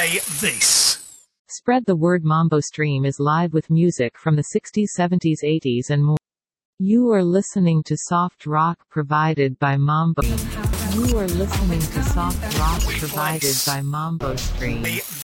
Play this. Spread the word. Mambo Stream is live with music from the 60s, 70s, 80s and more. You are listening to soft rock provided by Mambo. You are listening to soft rock provided by Mambo Stream.